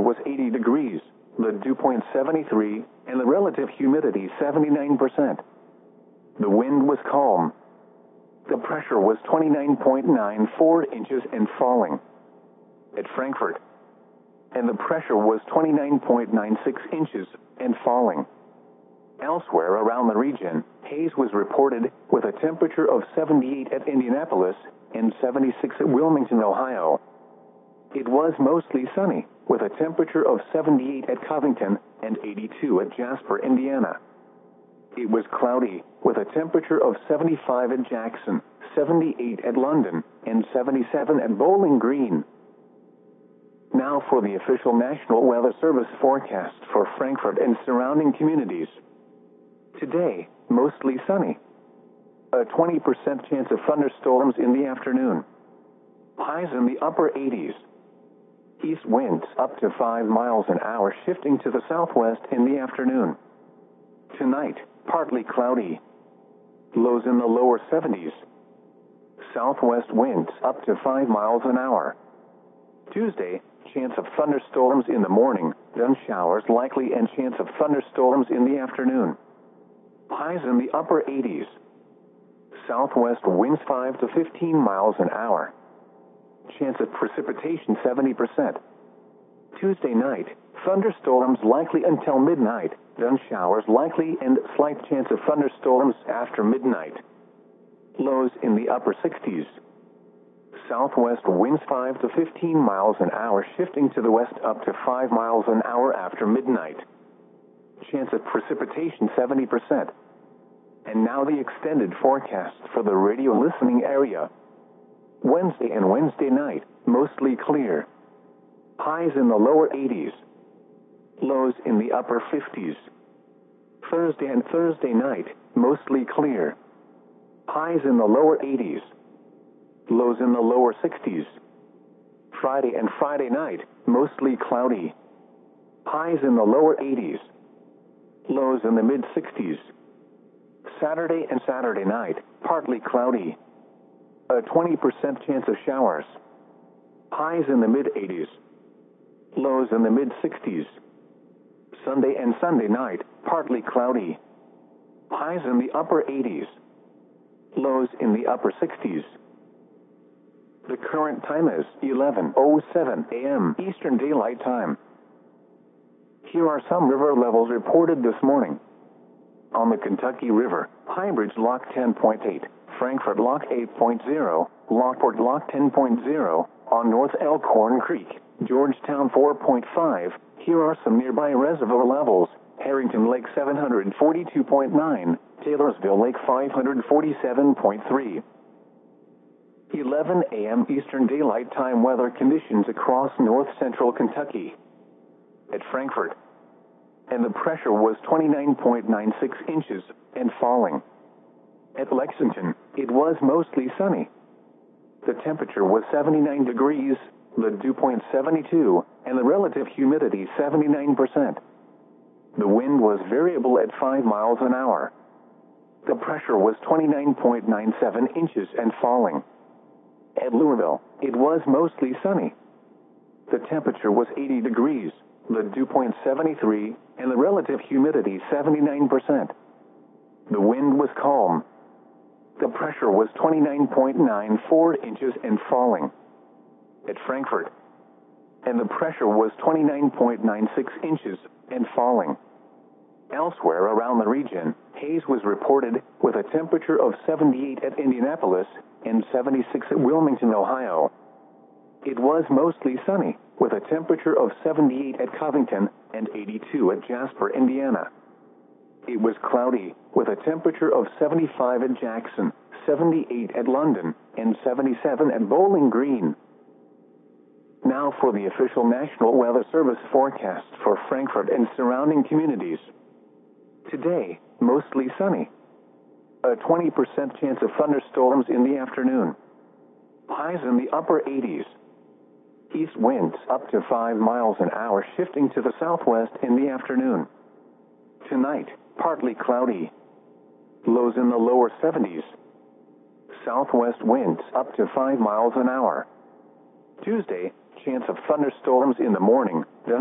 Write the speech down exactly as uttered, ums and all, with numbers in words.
was eighty degrees, the dew point seventy-three, and the relative humidity seventy-nine percent. The wind was calm. The pressure was twenty-nine point nine four inches and falling. At Frankfurt. And the pressure was twenty-nine point nine six inches and falling. Elsewhere around the region, haze was reported with a temperature of seventy-eight at Indianapolis and seventy-six at Wilmington, Ohio. It was mostly sunny, with a temperature of seventy-eight at Covington and eighty-two at Jasper, Indiana. It was cloudy, with a temperature of seventy-five at Jackson, seventy-eight at London, and seventy-seven at Bowling Green. Now for the official National Weather Service forecast for Frankfurt and surrounding communities. Today, mostly sunny. A twenty percent chance of thunderstorms in the afternoon. Highs in the upper eighties. East winds up to five miles an hour shifting to the southwest in the afternoon. Tonight, partly cloudy. Lows in the lower seventies. Southwest winds up to five miles an hour. Tuesday, chance of thunderstorms in the morning, then showers likely and chance of thunderstorms in the afternoon. Highs in the upper eighties. Southwest winds five to fifteen miles an hour. Chance of precipitation seventy percent. Tuesday night, thunderstorms likely until midnight, then showers likely and slight chance of thunderstorms after midnight. Lows in the upper sixties. Southwest winds five to fifteen miles an hour shifting to the west up to five miles an hour after midnight. Chance of precipitation seventy percent. And now the extended forecast for the radio listening area. Wednesday and Wednesday night, mostly clear. Highs in the lower eighties. Lows in the upper fifties. Thursday and Thursday night, mostly clear. Highs in the lower eighties. Lows in the lower sixties. Friday and Friday night, mostly cloudy. Highs in the lower eighties. Lows in the mid sixties. Saturday and Saturday night, partly cloudy. A twenty percent chance of showers. Highs in the mid eighties. Lows in the mid sixties. Sunday and Sunday night, partly cloudy. Highs in the upper eighties. Lows in the upper sixties. The current time is eleven oh seven a m Eastern Daylight Time. Here are some river levels reported this morning. On the Kentucky River, Highbridge Lock ten point eight, Frankfurt Lock eight point zero, Lockport Lock ten point zero, on North Elkhorn Creek, Georgetown four point five. Here are some nearby reservoir levels. Harrington Lake seven hundred forty-two point nine, Taylorsville Lake five hundred forty-seven point three. eleven a m Eastern Daylight Time weather conditions across north central Kentucky. At Frankfurt. And the pressure was twenty-nine point nine six inches and falling. At Lexington, it was mostly sunny. The temperature was seventy-nine degrees, the dew point seventy-two, and the relative humidity seventy-nine percent. The wind was variable at five miles an hour. The pressure was twenty-nine point nine seven inches and falling. At Louisville, it was mostly sunny. The temperature was eighty degrees, the dew point seventy-three, and the relative humidity seventy-nine percent. The wind was calm. The pressure was twenty-nine point nine four inches and falling. At Frankfurt. And the pressure was twenty-nine point nine six inches and falling. Elsewhere around the region, haze was reported with a temperature of seventy-eight at Indianapolis and seventy-six at Wilmington, Ohio. It was mostly sunny, with a temperature of seventy-eight at Covington and eighty-two at Jasper, Indiana. It was cloudy, with a temperature of seventy-five at Jackson, seventy-eight at London, and seventy-seven at Bowling Green. Now for the official National Weather Service forecast for Frankfurt and surrounding communities. Today, mostly sunny. A twenty percent chance of thunderstorms in the afternoon. Highs in the upper eighties. East winds up to five miles an hour shifting to the southwest in the afternoon. Tonight, partly cloudy. Lows in the lower seventies. Southwest winds up to five miles an hour. Tuesday, chance of thunderstorms in the morning, then